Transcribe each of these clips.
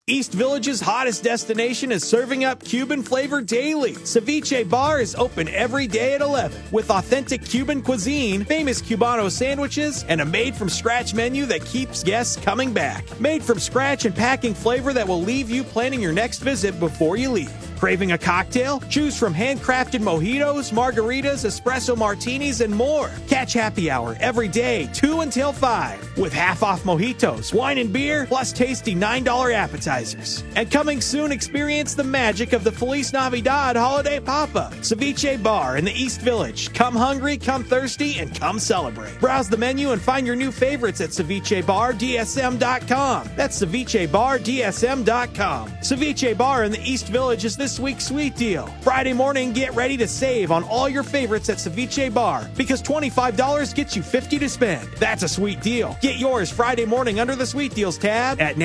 East Village's hottest destination is serving up Cuban flavor daily. Ceviche Bar is open every day at 11 with authentic Cuban cuisine, famous Cubano sandwiches, and a made-from-scratch menu that keeps guests coming back. Made from scratch and packing flavor that will leave you planning your next visit before you leave. Craving a cocktail? Choose from handcrafted mojitos, margaritas, espresso martinis, and more. Catch happy hour every day, 2 until 5, with half-off mojitos, wine and beer, plus tasty $9 appetizers. And coming soon, experience the magic of the Feliz Navidad holiday pop-up. Ceviche Bar in the East Village. Come hungry, come thirsty, and come celebrate. Browse the menu and find your new favorites at cevichebardsm.com. That's cevichebardsm.com. Ceviche Bar in the East Village is this week's sweet deal. Friday morning, get ready to save on all your favorites at Ceviche Bar because $25 gets you $50 to spend. That's a sweet deal. Get yours Friday morning under the Sweet Deals tab at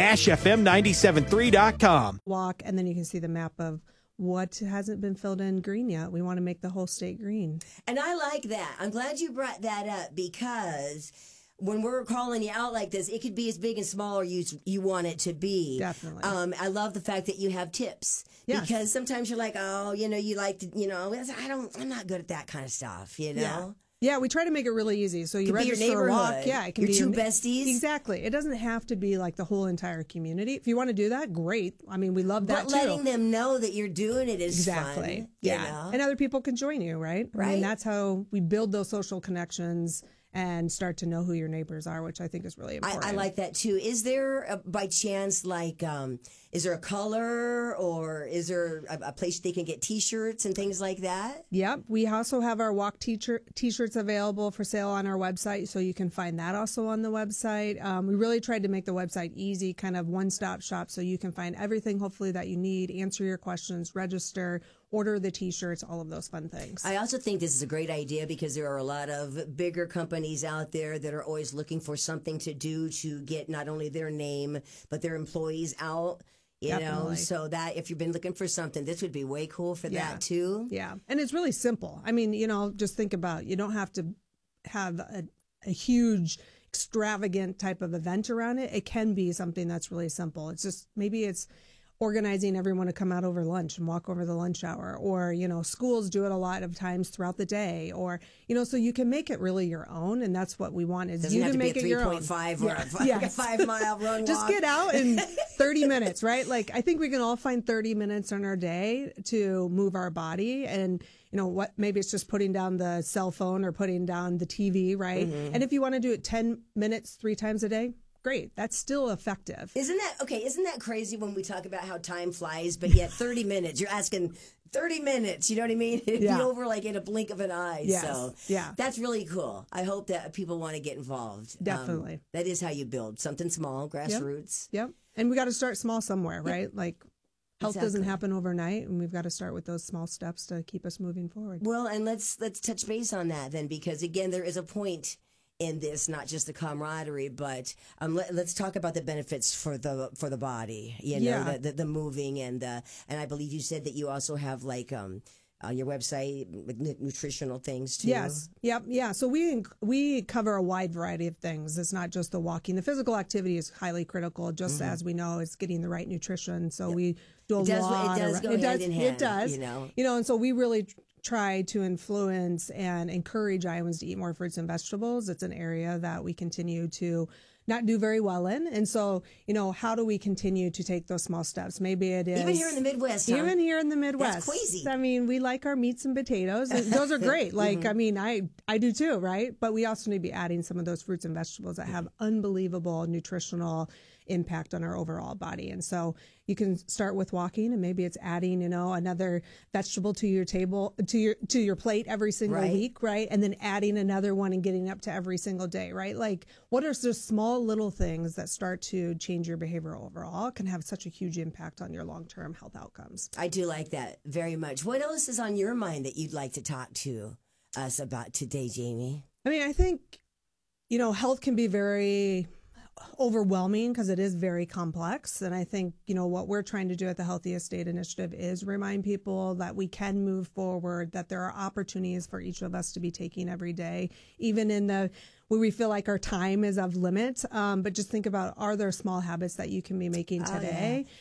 NashFM973.com. Walk, and then you can see the map of what hasn't been filled in green yet. We want to make the whole state green. And I like that. I'm glad you brought that up because when we're calling you out like this, it could be as big and small as you want it to be. Definitely. I love the fact that you have tips. Yes. Because sometimes you're like, oh, you like to, I'm not good at that kind of stuff, Yeah. Yeah, we try to make it really easy. So you register your a walk. neighborhood. Yeah, it can your be two besties. Exactly. It doesn't have to be like the whole entire community. If you want to do that, great. I mean, we love that but too. letting them know that you're doing it is exactly. fun. Yeah. And other people can join you, right? Right. I mean, that's how we build those social connections and start to know who your neighbors are, which I think is really important. I like that too. Is there, by chance, is there a color or is there a place they can get T-shirts and things like that? Yep. We also have our walk T-shirts available for sale on our website, so you can find that also on the website. We really tried to make the website easy, kind of one-stop shop, so you can find everything, hopefully, that you need, answer your questions, register, order the T-shirts, all of those fun things. I also think this is a great idea because there are a lot of bigger companies out there that are always looking for something to do to get not only their name, but their employees out. You know, so that if you've been looking for something, this would be way cool for that too. Yeah. And it's really simple. I mean, just think about, you don't have to have a huge, extravagant type of event around it. It can be something that's really simple. It's just, maybe it's organizing everyone to come out over lunch and walk over the lunch hour, or, schools do it a lot of times throughout the day, or, so you can make it really your own. And that's what we want is doesn't you have to make it your own. 3.5 or a 5-mile run Just walk. get out in 30 minutes, right? Like, I think we can all find 30 minutes in our day to move our body. And, maybe it's just putting down the cell phone or putting down the TV, right? Mm-hmm. And if you want to do it 10 minutes 3 times a day, great. That's still effective. Isn't that crazy when we talk about how time flies, but yet 30 minutes, you're asking 30 minutes, you know what I mean? It'd be over like in a blink of an eye. Yes. So that's really cool. I hope that people want to get involved. Definitely. That is how you build something small, grassroots. Yep. And we got to start small somewhere, right? Like, health doesn't happen overnight, and we've got to start with those small steps to keep us moving forward. Well, and let's touch base on that then, because again, there is a point in this, not just the camaraderie, but let's talk about the benefits for the body. The moving and I believe you said that you also have on your website nutritional things too. Yes. Yep. Yeah. So we cover a wide variety of things. It's not just the walking. The physical activity is highly critical, just as we know, it's getting the right nutrition. So we do a lot. It does go hand in hand. It does. And so we really try to influence and encourage Iowans to eat more fruits and vegetables. It's an area that we continue to not do very well in. And so, how do we continue to take those small steps? Maybe it is... Even here in the Midwest, huh? Even here in the Midwest. That's crazy. I mean, we like our meats and potatoes. Those are great. I mean, I do too, right? But we also need to be adding some of those fruits and vegetables that have unbelievable nutritional impact on our overall body. And so you can start with walking, and maybe it's adding, another vegetable to your table, to your plate every single week, right? And then adding another one and getting up to every single day, right? Like, what are those small little things that start to change your behavior overall can have such a huge impact on your long-term health outcomes. I do like that very much. What else is on your mind that you'd like to talk to us about today, Jamie? I mean, I think, health can be very overwhelming because it is very complex. And I think, what we're trying to do at the Healthy Estate Initiative is remind people that we can move forward, that there are opportunities for each of us to be taking every day, even in where we feel like our time is of limit. But just think about, are there small habits that you can be making today